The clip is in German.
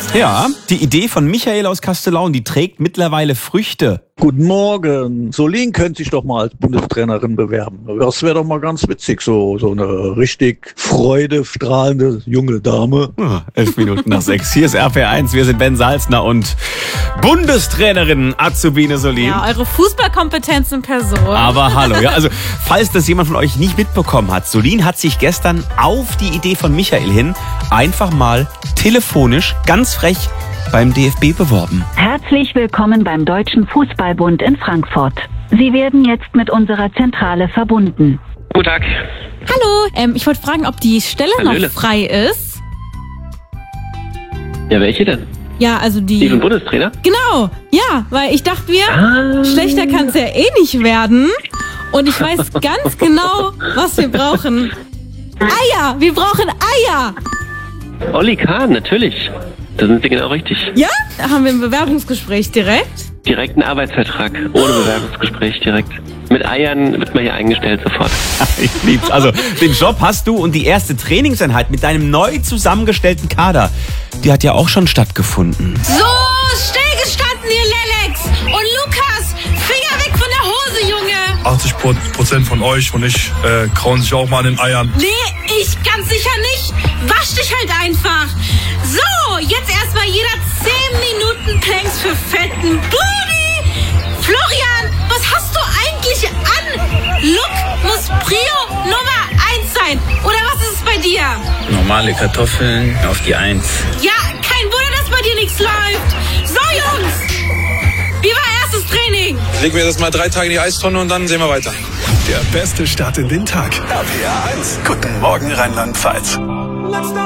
Ja, die Idee von Michael aus Castellaun, die trägt mittlerweile Früchte. Guten Morgen. Solin könnte sich doch mal als Bundestrainerin bewerben. Das wäre doch mal ganz witzig, so eine richtig freudestrahlende junge Dame. 11 Minuten nach 6. Hier ist RPR1, wir sind Ben Salzner und Bundestrainerin Azubine Solin. Ja, eure Fußballkompetenz in Person. Aber hallo, ja, also falls das jemand von euch nicht mitbekommen hat, Solin hat sich gestern auf die Idee von Michael hin einfach mal telefonisch ganz frech beim DFB beworben. Herzlich willkommen beim Deutschen Fußballbund in Frankfurt. Sie werden jetzt mit unserer Zentrale verbunden. Guten Tag. Hallo, ich wollte fragen, ob die Stelle Hallöle. noch frei ist. Ja, welche denn? Ja, also Die die... vom Bundestrainer? Genau, ja, weil ich dachte mir, schlechter kann es ja eh nicht werden. Und ich weiß ganz genau, was wir brauchen. Eier, wir brauchen Eier. Olli Kahn, natürlich. Da sind Sie genau richtig. Ja, da haben wir ein Bewerbungsgespräch direkt. Direkt einen Arbeitsvertrag, ohne Bewerbungsgespräch direkt. Mit Eiern wird man hier eingestellt sofort. Ich lieb's. Also, den Job hast du und die erste Trainingseinheit mit deinem neu zusammengestellten Kader, die hat ja auch schon stattgefunden. So, stillgestanden, ihr Lelex! Und Lukas, Finger weg von der Hose, Junge! 80% von euch und ich krauen sich auch mal an den Eiern. Nee, ich ganz sicher nicht. Wasch dich halt einfach. So, jetzt erstmal jeder 10 Minuten Planks für fetten Booty. Florian, was hast du eigentlich an? Look muss Prio Nummer 1 sein. Oder was ist es bei dir? Normale Kartoffeln auf die 1. Ja, kein Wunder, dass bei dir nichts läuft. So, Jungs. Wie war erstes Training? Legen wir das mal 3 Tage in die Eistonne und dann sehen wir weiter. Der beste Start in den Tag. RPR 1. Guten Morgen Rheinland-Pfalz.